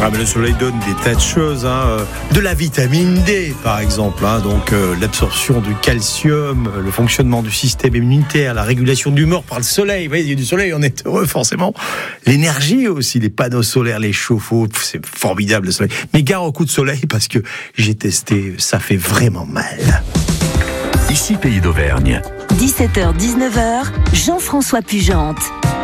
Ah, mais le soleil donne des tas de choses, de la vitamine D par exemple, donc l'absorption du calcium, le fonctionnement du système immunitaire, la régulation de l'humeur par le soleil. Vous voyez, il y a du soleil, on est heureux forcément. L'énergie aussi, les panneaux solaires, les chauffe-eau, c'est formidable le soleil. Mais gare au coup de soleil parce que j'ai testé, ça fait vraiment mal. Ici Pays d'Auvergne. 17h-19h, Jean-François Pugente.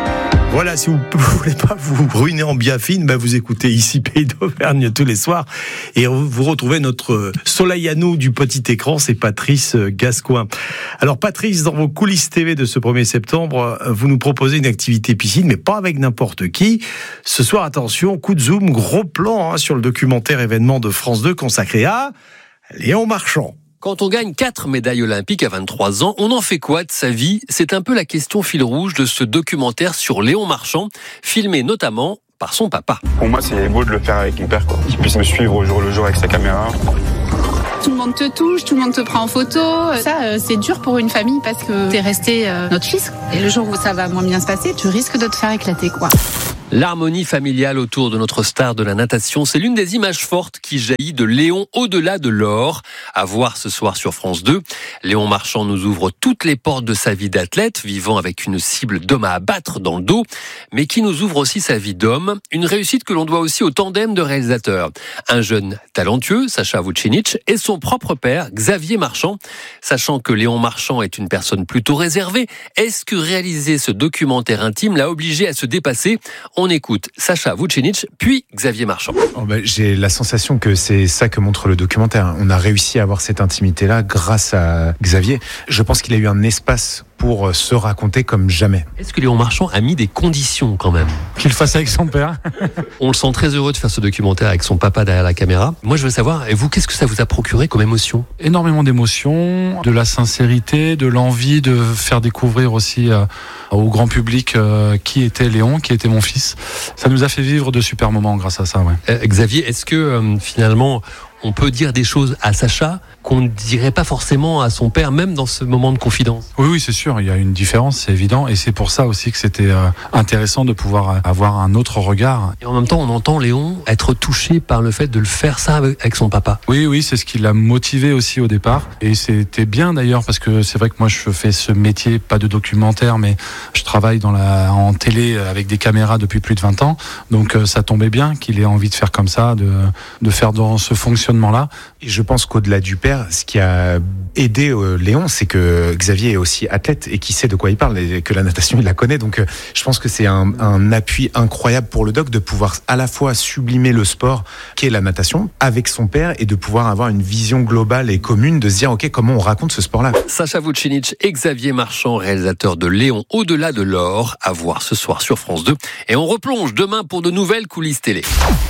Voilà, si vous ne voulez pas vous ruiner en biafine, vous écoutez ici Pays d'Auvergne tous les soirs et vous retrouvez notre soleil à nous du petit écran, c'est Patrice Gascoin. Alors Patrice, dans vos coulisses TV de ce 1er septembre, vous nous proposez une activité piscine, mais pas avec n'importe qui. Ce soir, attention, coup de zoom, gros plan sur le documentaire événement de France 2 consacré à Léon Marchand. Quand on gagne 4 médailles olympiques à 23 ans, on en fait quoi de sa vie ? C'est un peu la question fil rouge de ce documentaire sur Léon Marchand, filmé notamment par son papa. Pour moi, c'est beau de le faire avec mon père, qu'il puisse me suivre au jour le jour avec sa caméra. Tout le monde te touche, tout le monde te prend en photo. Ça, c'est dur pour une famille parce que t'es resté notre fils. Et le jour où ça va moins bien se passer, tu risques de te faire éclater, quoi. L'harmonie familiale autour de notre star de la natation, c'est l'une des images fortes qui jaillit de Léon au-delà de l'or. À voir ce soir sur France 2. Léon Marchand nous ouvre toutes les portes de sa vie d'athlète, vivant avec une cible d'homme à abattre dans le dos, mais qui nous ouvre aussi sa vie d'homme. Une réussite que l'on doit aussi au tandem de réalisateurs. Un jeune talentueux, Sacha Vucinic, et son propre père, Xavier Marchand. Sachant que Léon Marchand est une personne plutôt réservée, est-ce que réaliser ce documentaire intime l'a obligé à se dépasser ? On écoute Sacha Vucinic, puis Xavier Marchand. J'ai la sensation que c'est ça que montre le documentaire. On a réussi à avoir cette intimité-là grâce à Xavier. Je pense qu'il a eu un espace pour se raconter comme jamais. Est-ce que Léon Marchand a mis des conditions quand même ? Qu'il le fasse avec son père. On le sent très heureux de faire ce documentaire avec son papa derrière la caméra. Moi je veux savoir, et vous, qu'est-ce que ça vous a procuré comme émotion ? Énormément d'émotions, de la sincérité, de l'envie de faire découvrir aussi au grand public qui était Léon, qui était mon fils. Ça nous a fait vivre de super moments grâce à ça. Ouais. Xavier, est-ce que finalement on peut dire des choses à Sacha qu'on ne dirait pas forcément à son père, même dans ce moment de confidence ? Oui, c'est sûr, il y a une différence, c'est évident, et c'est pour ça aussi que c'était intéressant de pouvoir avoir un autre regard. Et en même temps, on entend Léon être touché par le fait de le faire ça avec son papa. Oui, c'est ce qui l'a motivé aussi au départ, et c'était bien d'ailleurs, parce que c'est vrai que moi je fais ce métier, pas de documentaire, mais je travaille en télé avec des caméras depuis plus de 20 ans, donc ça tombait bien qu'il ait envie de faire comme ça, de faire dans ce fonctionnement-là. Et je pense qu'au-delà du père, ce qui a aidé Léon, c'est que Xavier est aussi athlète et qui sait de quoi il parle, et que la natation, il la connaît. Donc je pense que c'est un appui incroyable pour le doc de pouvoir à la fois sublimer le sport qu'est la natation avec son père et de pouvoir avoir une vision globale et commune, de se dire ok, comment on raconte ce sport-là. Sacha Vucinic et Xavier Marchand, réalisateur de Léon au-delà de l'or, à voir ce soir sur France 2. Et on replonge demain pour de nouvelles coulisses télé.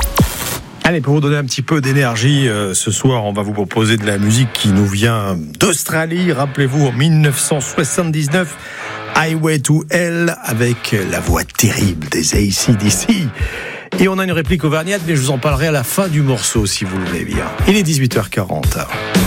Allez, pour vous donner un petit peu d'énergie, ce soir, on va vous proposer de la musique qui nous vient d'Australie. Rappelez-vous, en 1979, Highway to Hell, avec la voix terrible des AC/DC. Et on a une réplique auvergnate, mais je vous en parlerai à la fin du morceau, si vous le voulez bien. Il est 18h40.